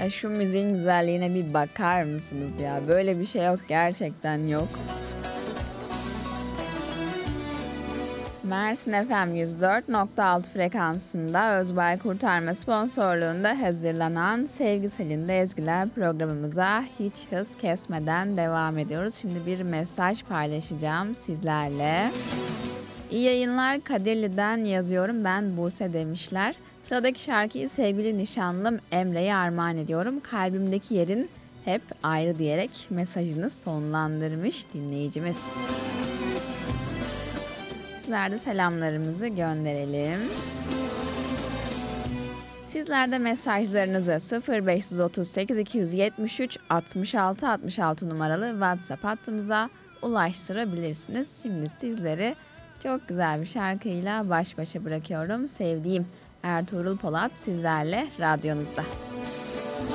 Ya şu müziğin güzelliğine bir bakar mısınız ya? Böyle bir şey yok, gerçekten yok. Mersin FM 104.6 frekansında Özbay Kurtarma sponsorluğunda hazırlanan Sevgisel'in de Ezgiler programımıza hiç hız kesmeden devam ediyoruz. Şimdi bir mesaj paylaşacağım sizlerle. İyi yayınlar, Kadirli'den yazıyorum, ben Buse demişler. Sıradaki şarkıyı sevgili nişanlım Emre'ye armağan ediyorum. Kalbimdeki yerin hep ayrı diyerek mesajını sonlandırmış dinleyicimiz. Sizler de selamlarımızı gönderelim. Sizler de mesajlarınızı 0538 273 66 66 numaralı WhatsApp hattımıza ulaştırabilirsiniz. Şimdi sizleri çok güzel bir şarkıyla baş başa bırakıyorum. Sevdiğim Ertuğrul Polat sizlerle radyonuzda.